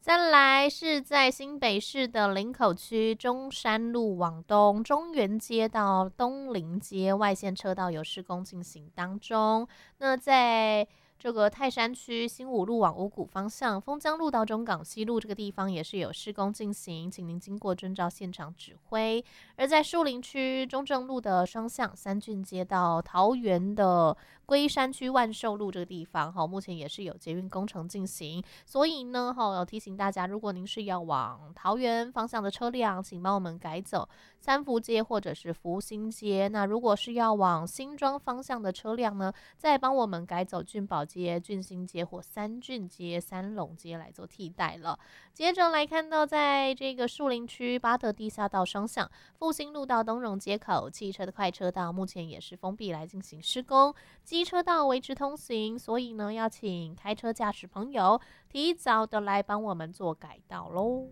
再来是在新北市的林口区中山路往东，中原街到东林街外线车道有施工进行当中。那在这个泰山区新武路往五股方向，丰江路到中港西路这个地方也是有施工进行，请您经过遵照现场指挥。而在树林区中正路的双向三郡街到桃园的龟山区万寿路这个地方，目前也是有捷运工程进行，所以呢，有提醒大家，如果您是要往桃园方向的车辆，请帮我们改走三福街或者是福兴街。那如果是要往新庄方向的车辆呢，再帮我们改走俊宝街、俊兴街或三郡街、三龙街来做替代了。接着来看到，在这个树林区巴德地下道双向复兴路到东荣街口，汽车的快车道目前也是封闭来进行施工，机车道维持通行，所以呢，要请开车驾驶朋友提早的来帮我们做改道喽。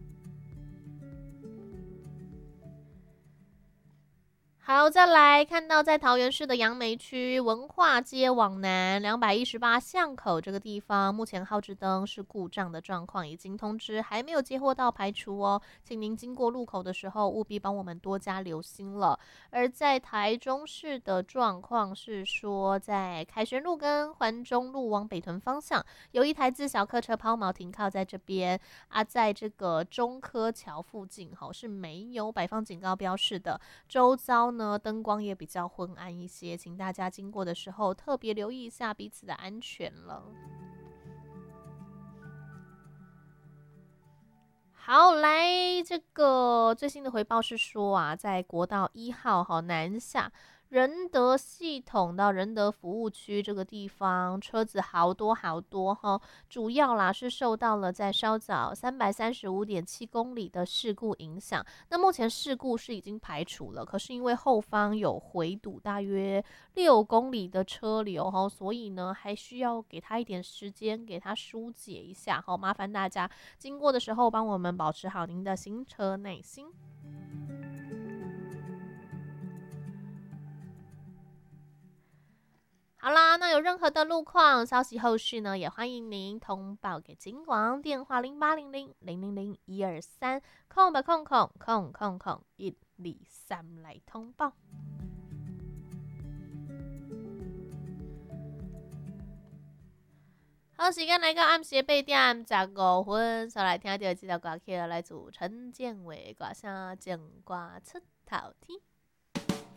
好，再来看到在桃园市的杨梅区文化街往南218巷口这个地方，目前号志灯是故障的状况，已经通知还没有接获到排除哦，请您经过路口的时候务必帮我们多加留心了。而在台中市的状况是说，在凯旋路跟环中路往北屯方向，有一台自小客车抛锚停靠在这边啊，在这个中科桥附近是没有摆放警告标示的，周遭呢灯光也比较昏暗一些，请大家经过的时候特别留意一下彼此的安全了。好，来这个最新的回报是说啊，在国道1号南下仁德系统到仁德服务区这个地方，车子好多好多哈，主要啦是受到了在稍早335.7公里的事故影响。那目前事故是已经排除了，可是因为后方有回堵大约6公里的车流哈，所以呢还需要给他一点时间，给他疏解一下哈。麻烦大家经过的时候帮我们保持好您的行车耐心。好啦，那有任何的路况消息，后续呢也欢迎您通报给警广电话0800000123空123来通报。好，时间来到暗时8点15分，再来听到这条歌曲，来自陈建伟歌声《情歌出头天》。